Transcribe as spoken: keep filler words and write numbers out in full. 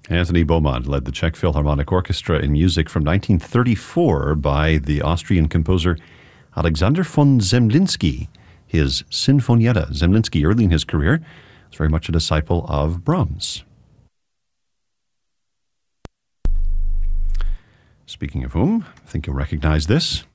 Anthony Beaumont led the Czech Philharmonic Orchestra in music from nineteen thirty-four by the Austrian composer Alexander von Zemlinsky. His Sinfonietta. Zemlinsky, early in his career, was very much a disciple of Brahms. Speaking of whom, I think you'll recognize this.